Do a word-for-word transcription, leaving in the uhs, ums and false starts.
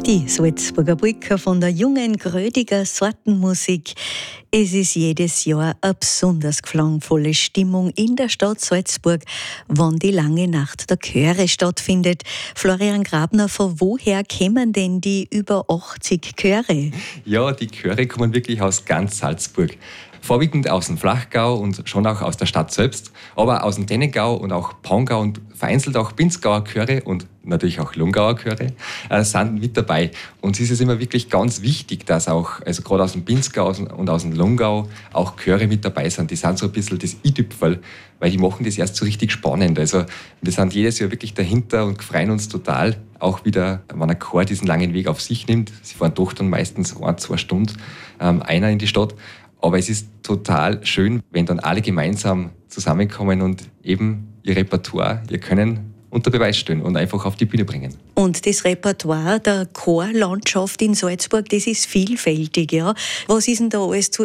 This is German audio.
Die Salzburger Brücke von der jungen Grödiger Sortenmusik. Es ist jedes Jahr eine besonders klangvolle Stimmung in der Stadt Salzburg, wann die lange Nacht der Chöre stattfindet. Florian Grabner, von woher kommen denn die über achtzig Chöre? Ja, die Chöre kommen wirklich aus ganz Salzburg. Vorwiegend aus dem Flachgau und schon auch aus der Stadt selbst, aber aus dem Dennengau und auch Pongau und vereinzelt auch Pinzgauer Chöre und natürlich auch Lungauer Chöre äh, sind mit dabei. Und es ist immer wirklich ganz wichtig, dass auch, also gerade aus dem Pinzgau und aus dem Lungau auch Chöre mit dabei sind. Die sind so ein bisschen das i-Tüpferl, weil die machen das erst so richtig spannend. Also wir sind jedes Jahr wirklich dahinter und freuen uns total, auch wieder, wenn ein Chor diesen langen Weg auf sich nimmt. Sie fahren doch dann meistens ein, zwei Stunden ähm, einer in die Stadt. Aber es ist total schön, wenn dann alle gemeinsam zusammenkommen und eben ihr Repertoire, ihr Können unter Beweis stellen und einfach auf die Bühne bringen. Und das Repertoire der Chorlandschaft in Salzburg, das ist vielfältig, ja. Was ist denn da alles zu